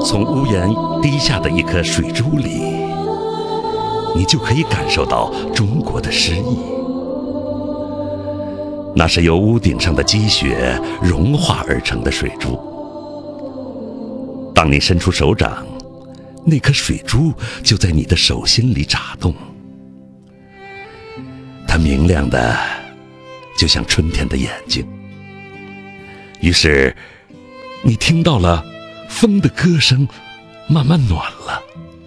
从屋檐滴下的一颗水珠里，你就可以感受到中国的诗意。那是由屋顶上的积雪融化而成的水珠。当你伸出手掌，那颗水珠就在你的手心里眨动，它明亮的就像春天的眼睛。于是你听到了风的歌声慢慢暖了，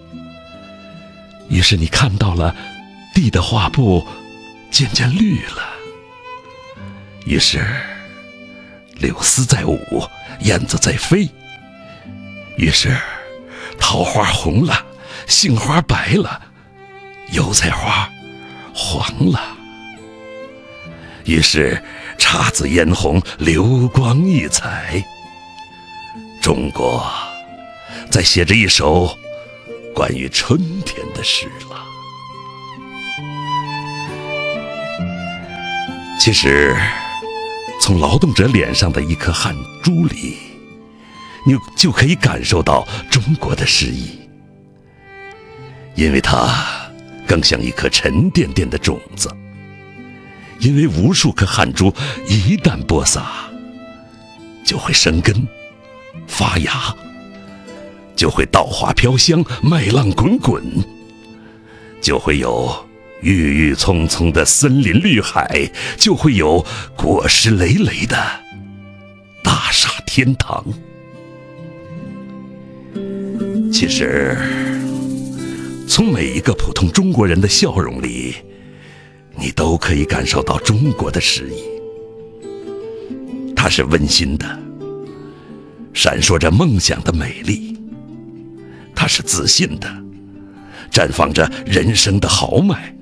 于是你看到了地的画布渐渐绿了，于是柳丝在舞，燕子在飞，于是桃花红了，杏花白了，油菜花黄了，于是姹紫嫣红，流光溢彩。中国在写着一首关于春天的诗了。其实从劳动者脸上的一颗汗珠里，你就可以感受到中国的诗意，因为它更像一颗沉甸甸的种子，因为无数颗汗珠一旦播撒，就会生根发芽，就会稻花飘香，麦浪滚滚，就会有郁郁葱葱的森林绿海，就会有果实累累的大厦天堂。其实从每一个普通中国人的笑容里，你都可以感受到中国的诗意。它是温馨的，闪烁着梦想的美丽，它是自信的，绽放着人生的豪迈。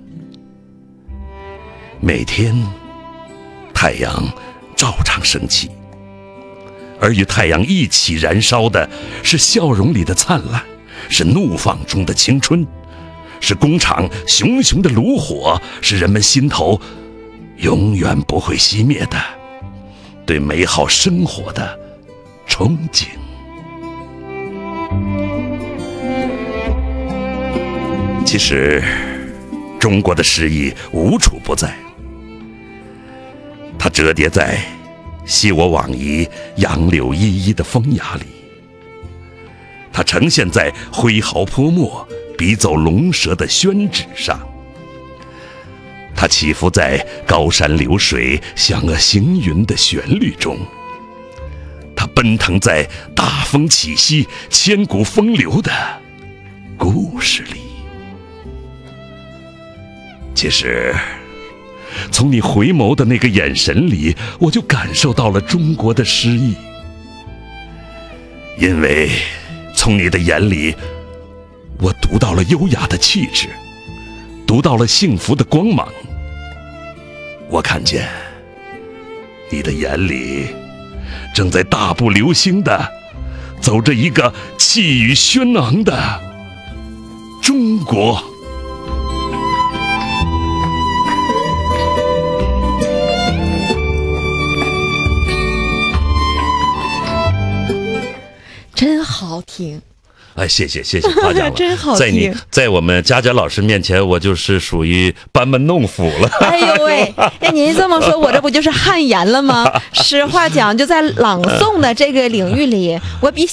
每天太阳照常升起，而与太阳一起燃烧的是笑容里的灿烂，是怒放中的青春，是工厂熊熊的炉火，是人们心头永远不会熄灭的对美好生活的憧憬。其实中国的诗意无处不在，它折叠在昔我往矣，杨柳依依的风雅里，它呈现在挥毫泼墨，笔走龙蛇的宣纸上，它起伏在高山流水，响遏行云的旋律中，它奔腾在大风起兮，千古风流的故事里。其实从你回眸的那个眼神里，我就感受到了中国的诗意，因为从你的眼里，我读到了优雅的气质，读到了幸福的光芒。我看见你的眼里正在大步流星地走着一个气宇轩昂的中国。 真好听。 哎，谢谢夸奖了， 真好听。 在我们佳佳老师面前，我就是属于班门弄斧了。 哎呦喂，那您这么说，我这不就是汗颜了吗？实话讲，就在朗诵的这个领域里，我比